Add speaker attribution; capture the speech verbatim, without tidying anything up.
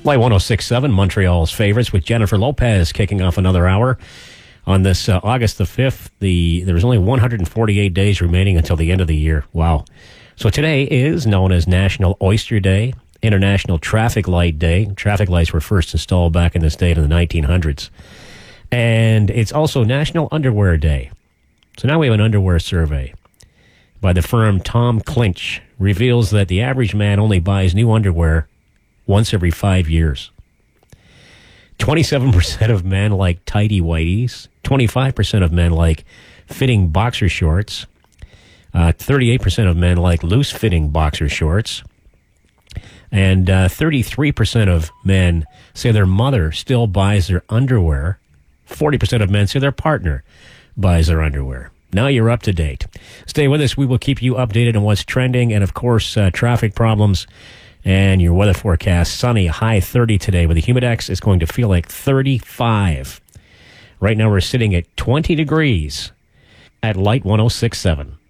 Speaker 1: Light one oh six point seven, Montreal's favorites, with Jennifer Lopez kicking off another hour. On this uh, August the fifth, the there was only one hundred forty-eight days remaining until the end of the year. Wow. So today is known as National Oyster Day, International Traffic Light Day. Traffic lights were first installed back in this state in the nineteen hundreds. And it's also National Underwear Day. So now we have an underwear survey by the firm Tom Clinch. Reveals that the average man only buys new underwear once every five years. twenty-seven percent of men like tighty whities. twenty-five percent of men like fitting boxer shorts. Uh, thirty-eight percent of men like loose-fitting boxer shorts. And uh, thirty-three percent of men say their mother still buys their underwear. forty percent of men say their partner buys their underwear. Now you're up to date. Stay with us. We will keep you updated on what's trending and, of course, uh, traffic problems and your weather forecast. Sunny, high thirty today. With the Humidex, it's going to feel like thirty-five. Right now we're sitting at twenty degrees at Light one oh six point seven.